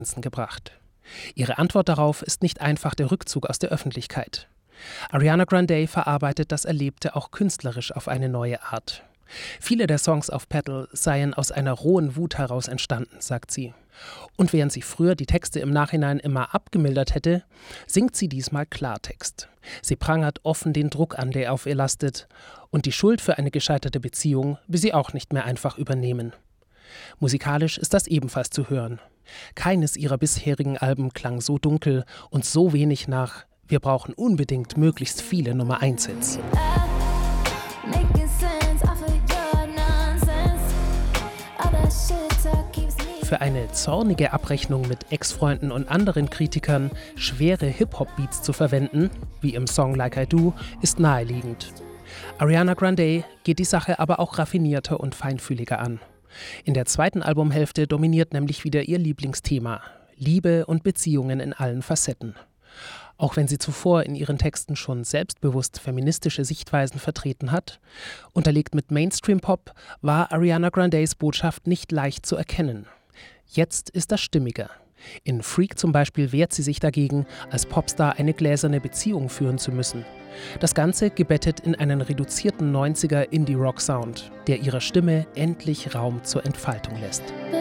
Grenzen gebracht. Ihre Antwort darauf ist nicht einfach der Rückzug aus der Öffentlichkeit. Ariana Grande verarbeitet das Erlebte auch künstlerisch auf eine neue Art. Viele der Songs auf Petal seien aus einer rohen Wut heraus entstanden, sagt sie. Und während sie früher die Texte im Nachhinein immer abgemildert hätte, singt sie diesmal Klartext. Sie prangert offen den Druck an, der auf ihr lastet, und die Schuld für eine gescheiterte Beziehung will sie auch nicht mehr einfach übernehmen. Musikalisch ist das ebenfalls zu hören. Keines ihrer bisherigen Alben klang so dunkel und so wenig nach „Wir brauchen unbedingt möglichst viele Nummer-1-Hits". Für eine zornige Abrechnung mit Ex-Freunden und anderen Kritikern schwere Hip-Hop-Beats zu verwenden, wie im Song Like I Do, ist naheliegend. Ariana Grande geht die Sache aber auch raffinierter und feinfühliger an. In der zweiten Albumhälfte dominiert nämlich wieder ihr Lieblingsthema: Liebe und Beziehungen in allen Facetten. Auch wenn sie zuvor in ihren Texten schon selbstbewusst feministische Sichtweisen vertreten hat, unterlegt mit Mainstream-Pop, war Ariana Grandes Botschaft nicht leicht zu erkennen. Jetzt ist das stimmiger. In Freak zum Beispiel wehrt sie sich dagegen, als Popstar eine gläserne Beziehung führen zu müssen. Das Ganze gebettet in einen reduzierten 90er-Indie-Rock-Sound, der ihrer Stimme endlich Raum zur Entfaltung lässt.